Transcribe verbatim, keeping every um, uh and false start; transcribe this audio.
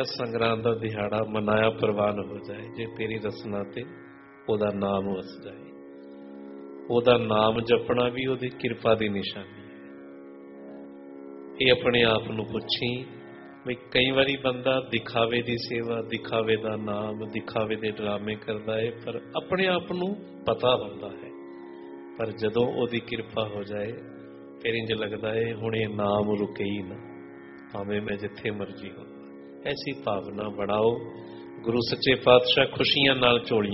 ਸੰਗਰਾਂਦ ਦਾ ਦਿਹਾੜਾ ਮਨਾਇਆ ਪ੍ਰਵਾਨ ਹੋ ਜਾਏ ਜੇ ਤੇਰੀ ਰਸਨਾ ਤੇ ਉਹਦਾ ਨਾਮ ਵਸ ਜਾਏ। ਉਹਦਾ ਨਾਮ ਜਪਣਾ ਵੀ ਉਹਦੀ ਕਿਰਪਾ ਦੀ ਨਿਸ਼ਾਨੀ ਹੈ। ਇਹ ਆਪਣੇ ਆਪ ਨੂੰ ਪੁੱਛੀ ਵੀ ਕਈ ਵਾਰੀ ਬੰਦਾ ਦਿਖਾਵੇ ਦੀ ਸੇਵਾ, ਦਿਖਾਵੇ ਦਾ ਨਾਮ, ਦਿਖਾਵੇ ਦੇ ਡਰਾਮੇ ਕਰਦਾ ਹੈ, ਪਰ ਆਪਣੇ ਆਪ ਨੂੰ ਪਤਾ ਹੁੰਦਾ ਹੈ। ਪਰ ਜਦੋਂ ਉਹਦੀ ਕਿਰਪਾ ਹੋ ਜਾਏ ਫਿਰ ਇੰਝ ਲੱਗਦਾ ਹੈ ਹੁਣ ਇਹ ਨਾਮ ਰੁਕੇ ਹੀ ਨਾ, ਭਾਵੇਂ ਮੈਂ ਜਿੱਥੇ ਮਰਜ਼ੀ ਹੋਵਾਂ। ਐਸੀ ਭਾਵਨਾ ਬਣਾਓ। ਗੁਰੂ ਸੱਚੇ ਪਾਤਸ਼ਾਹ ਖੁਸ਼ੀਆਂ ਨਾਲ ਝੋਲੀਆਂ